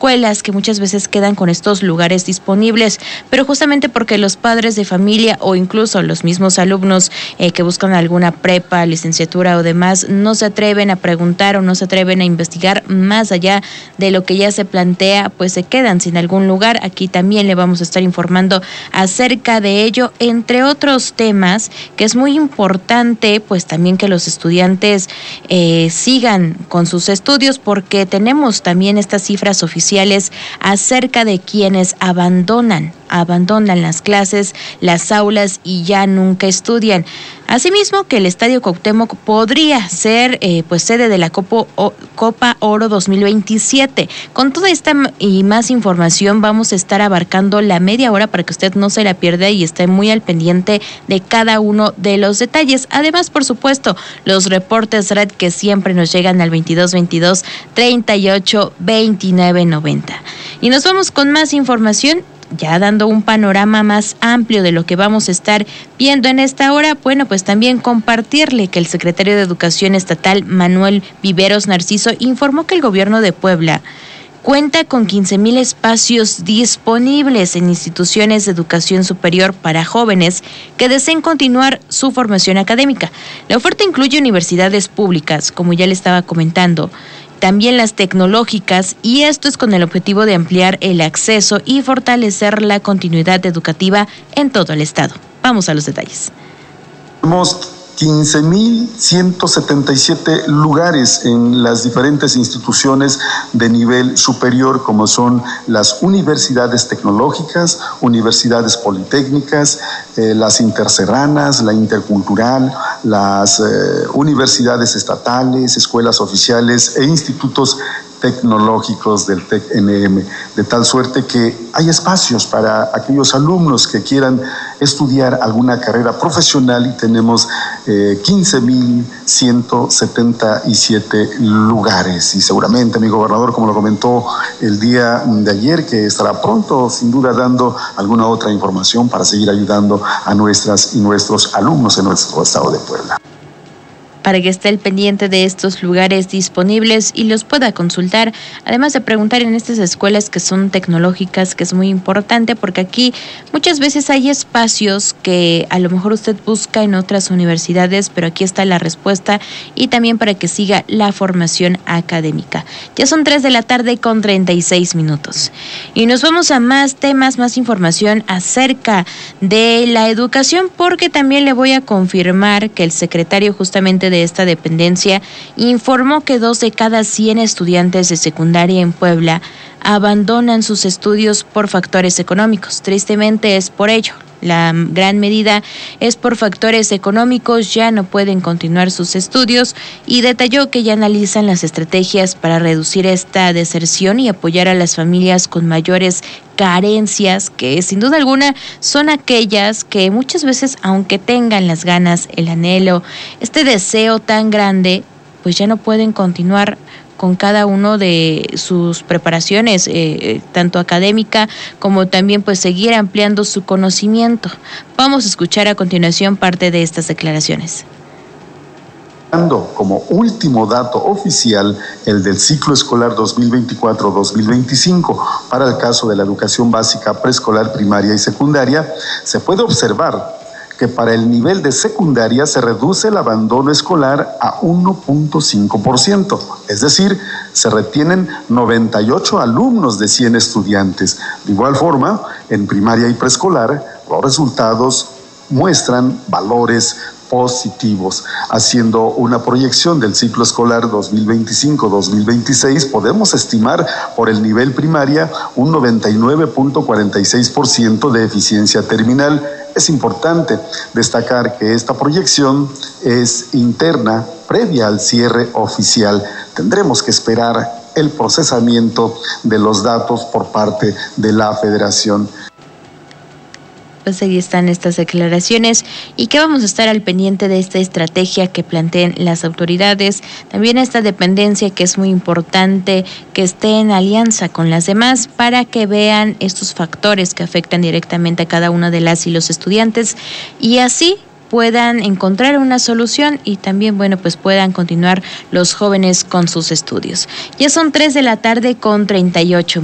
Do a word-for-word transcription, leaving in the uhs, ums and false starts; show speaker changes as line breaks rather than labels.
escuelas que muchas veces quedan con estos lugares disponibles, pero justamente porque los padres de familia o incluso los mismos alumnos eh, que buscan alguna prepa, licenciatura o demás, no se atreven a preguntar o no se atreven a investigar más allá de lo que ya se plantea, pues se quedan sin algún lugar. Aquí también le vamos a estar informando acerca de ello, entre otros temas, que es muy importante, pues también que los estudiantes eh, sigan con sus estudios, porque tenemos también estas cifras oficiales acerca de quienes abandonan, abandonan las clases, las aulas y ya nunca estudian. Asimismo, que el Estadio Cuauhtémoc podría ser eh, pues sede de la Copa, o, Copa Oro dos mil veintisiete. Con toda esta y más información vamos a estar abarcando la media hora para que usted no se la pierda y esté muy al pendiente de cada uno de los detalles. Además, por supuesto, los reportes Red que siempre nos llegan al veintidós veintidós treinta y ocho veintinueve noventa. Y nos vamos con más información, ya dando un panorama más amplio de lo que vamos a estar viendo en esta hora. Bueno, pues también compartirle que el secretario de Educación Estatal, Manuel Viveros Narciso, informó que el gobierno de Puebla cuenta con quince mil espacios disponibles en instituciones de educación superior para jóvenes que deseen continuar su formación académica. La oferta incluye universidades públicas, como ya le estaba comentando, también las tecnológicas, y esto es con el objetivo de ampliar el acceso y fortalecer la continuidad educativa en todo el estado. Vamos a los detalles.
Tenemos quince mil ciento setenta y siete lugares en las diferentes instituciones de nivel superior, como son las universidades tecnológicas, universidades politécnicas, eh, las interserranas, la intercultural, las eh, universidades estatales, escuelas oficiales e institutos tecnológicos del T E C N M, de tal suerte que hay espacios para aquellos alumnos que quieran estudiar alguna carrera profesional, y tenemos eh, quince mil ciento setenta y siete lugares. Y seguramente mi gobernador, como lo comentó el día de ayer, que estará pronto sin duda dando alguna otra información para seguir ayudando a nuestras y nuestros alumnos en nuestro estado de Puebla.
Para que esté al pendiente de estos lugares disponibles y los pueda consultar, además de preguntar en estas escuelas que son tecnológicas, que es muy importante, porque aquí muchas veces hay espacios que a lo mejor usted busca en otras universidades, pero aquí está la respuesta, y también para que siga la formación académica. Ya son tres de la tarde con treinta y seis minutos. Y nos vamos a más temas, más información acerca de la educación, porque también le voy a confirmar que el secretario justamente de de esta dependencia informó que dos de cada cien estudiantes de secundaria en Puebla abandonan sus estudios por factores económicos. Tristemente es por ello. La gran medida es por factores económicos, ya no pueden continuar sus estudios, y detalló que ya analizan las estrategias para reducir esta deserción y apoyar a las familias con mayores carencias, que sin duda alguna son aquellas que muchas veces, aunque tengan las ganas, el anhelo, este deseo tan grande, pues ya no pueden continuar con cada uno de sus preparaciones, eh, tanto académica como también pues seguir ampliando su conocimiento. Vamos a escuchar a continuación parte de estas declaraciones.
Como último dato oficial, el del ciclo escolar dos mil veinticuatro dos mil veinticinco, para el caso de la educación básica, preescolar, primaria y secundaria, se puede observar que para el nivel de secundaria se reduce el abandono escolar a uno punto cinco por ciento, es decir, se retienen noventa y ocho alumnos de cien estudiantes. De igual forma, en primaria y preescolar, los resultados muestran valores positivos. Haciendo una proyección del ciclo escolar dos mil veinticinco dos mil veintiséis, podemos estimar por el nivel primaria un noventa y nueve punto cuarenta y seis por ciento de eficiencia terminal. Es importante destacar que esta proyección es interna, previa al cierre oficial. Tendremos que esperar el procesamiento de los datos por parte de la Federación.
Pues ahí están estas declaraciones, y que vamos a estar al pendiente de esta estrategia que planteen las autoridades, también esta dependencia que es muy importante que esté en alianza con las demás para que vean estos factores que afectan directamente a cada una de las y los estudiantes, y así puedan encontrar una solución y también, bueno, pues puedan continuar los jóvenes con sus estudios. Ya son tres de la tarde con treinta y ocho